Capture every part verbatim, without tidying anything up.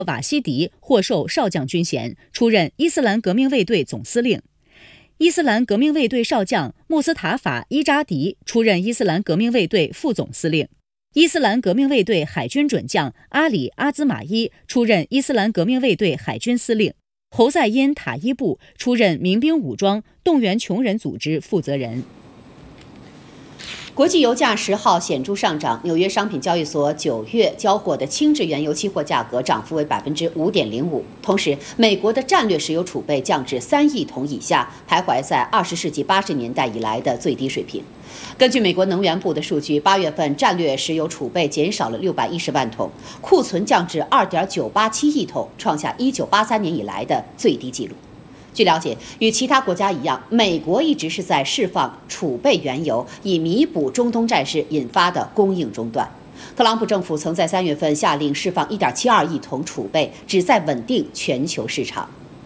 瓦西迪获授少将军衔，出任伊斯兰革命卫队总司令。伊斯兰革命卫队少将穆斯塔法·伊扎迪出任伊斯兰革命卫队副总司令。伊斯兰革命卫队海军准将阿里·阿兹马伊出任伊斯兰革命卫队海军司令。侯赛因·塔伊布出任民兵武装动员穷人组织负责人。 国际油价十号显著上涨，纽约商品交易所九月交货的轻质原油期货价格涨幅为百分之五点零五。同时，美国的战略石油储备降至三亿桶以下，徘徊在二十世纪八十年代以来的最低水平。根据美国能源部的数据，八月份战略石油储备减少了六百一十万桶，库存降至二点九八七亿桶，创下一九八三年以来的最低纪录。据了解，与其他国家一样，美国一直是在释放储备原油，以弥补中东战事引发的供应中断。特朗普政府曾在三月份下令释放 一点七二亿桶储备，旨在稳定全球市场。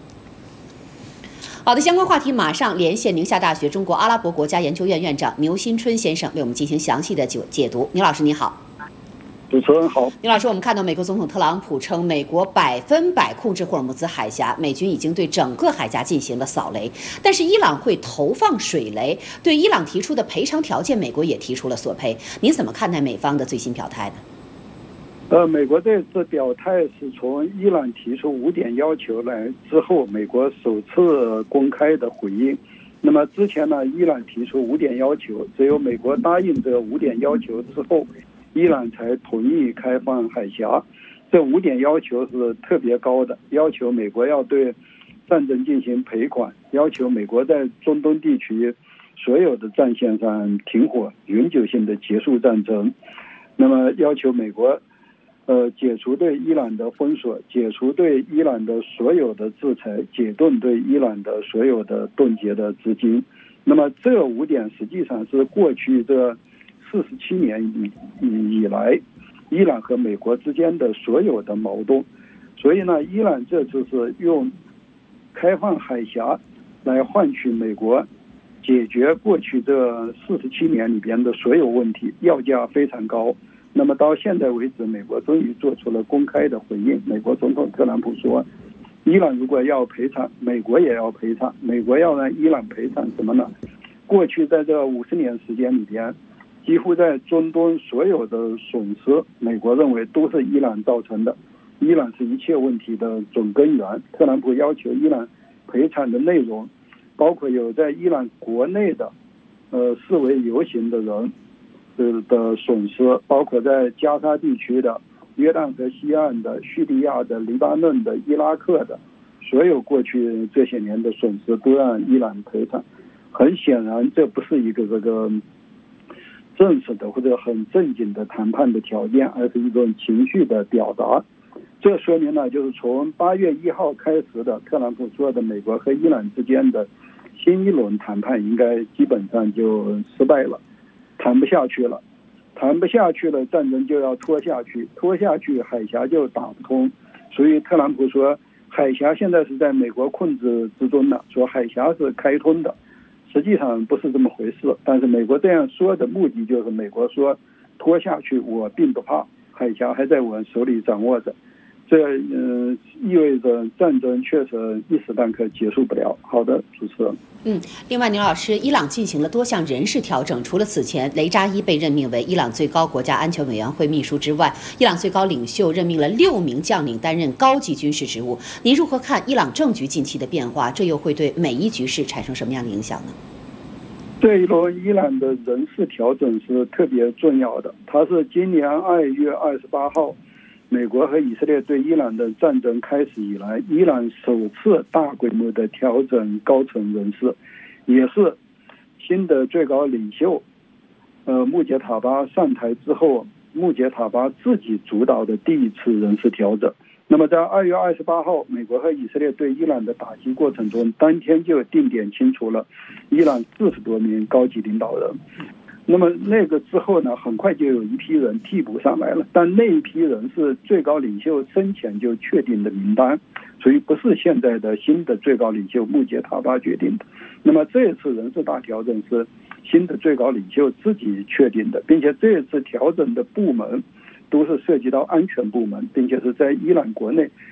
好的，相关话题马上连线宁夏大学中国阿拉伯国家研究院院长牛新春先生，为我们进行详细的解读。牛老师，你好。 主持人好。 牛老师，我们看到美国总统特朗普称，美国百分百控制霍尔木兹海峡，美军已经对整个海峡进行了扫雷，但是伊朗会投放水雷，对伊朗提出的赔偿条件，美国也提出了索赔。您怎么看待美方的最新表态呢？ 呃，美国这次表态是从伊朗提出五点要求来之后，美国首次公开的回应。那么之前呢，伊朗提出五点要求，只有美国答应这五点要求之后，伊朗才同意开放海峡。这五点要求是特别高的，要求美国要对战争进行赔款，要求美国在中东地区所有的战线上停火，永久性的结束战争。那么要求美国呃解除对伊朗的封锁，解除对伊朗的所有的制裁，解冻对伊朗的所有的冻结的资金。那么这五点实际上是过去这四十七年以以以来，伊朗和美国之间的所有的矛盾。所以呢，伊朗这次是用开放海峡来换取美国解决过去这四十七年里边的所有问题，要价非常高。那么到现在为止，美国终于做出了公开的回应。美国总统特朗普说，伊朗如果要赔偿，美国也要赔偿。美国要让伊朗赔偿什么呢？过去在这五十年时间里边，几乎在中东所有的损失，美国认为都是伊朗造成的，伊朗是一切问题的总根源。特朗普要求伊朗赔偿的内容，包括有在伊朗国内的呃示威游行的人的的损失，包括在加沙地区的、约旦河西岸的、叙利亚的、黎巴嫩的、伊拉克的，所有过去这些年的损失都让伊朗赔偿。很显然，这不是一个这个正式的或者很正经的谈判的条件，而是一种情绪的表达。这说明呢，就是从八月一号开始的特朗普说的美国和伊朗之间的新一轮谈判应该基本上就失败了，谈不下去了，谈不下去了，战争就要拖下去，拖下去海峡就打不通。所以特朗普说，海峡现在是在美国控制之中的，说海峡是开通的。实际上不是这么回事，但是美国这样说的目的就是美国说拖下去我并不怕，海峡还在我手里掌握着。这呃意味着战争确实一时半刻结束不了。好的，主持人。 嗯，另外，牛老师，伊朗进行了多项人事调整，除了此前雷扎伊被任命为伊朗最高国家安全委员会秘书之外，伊朗最高领袖任命了六名将领担任高级军事职务。您如何看伊朗政局近期的变化？这又会对美伊局势产生什么样的影响呢？ 这一轮伊朗的人事调整是特别重要的，它是今年二月二十八号。美国和以色列对伊朗的战争开始以来，伊朗首次大规模的调整高层人事，也是新的最高领袖呃穆杰塔巴上台之后，穆杰塔巴自己主导的第一次人事调整。那么在二月二十八号，美国和以色列对伊朗的打击过程中，当天就定点清除了伊朗四十多名高级领导人。那么那个之后呢，很快就有一批人替补上来了，但那一批人是最高领袖生前就确定的名单，所以不是现在的新的最高领袖穆杰塔巴决定的。那么这一次人事大调整是新的最高领袖自己确定的，并且这一次调整的部门都是涉及到安全部门，并且是在伊朗国内